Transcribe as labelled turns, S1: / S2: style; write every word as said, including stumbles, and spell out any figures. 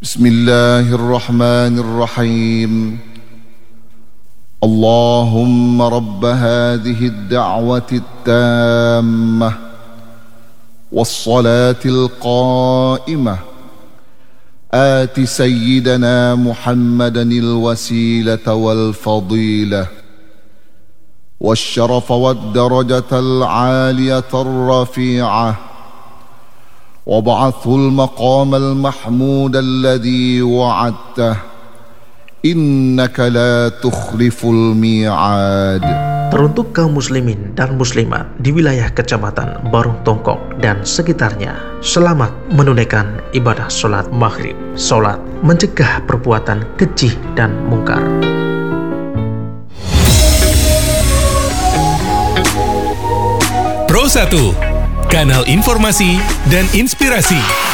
S1: بسم الله الرحمن الرحيم اللهم رب هذه الدعوة التامة والصلاة القائمة آت سيدنا محمدا الوسيلة والفضيلة والشرف والدرجة العالية الرفيعة وابعثه المقام المحمود الذي وعدته إنك لا تخلف الميعاد.
S2: Teruntuk kaum muslimin dan muslimat di wilayah Kecamatan Barung Tongkok dan sekitarnya, selamat menunaikan ibadah sholat maghrib. Sholat mencegah perbuatan keji dan mungkar.
S3: Pro satu, kanal informasi dan inspirasi.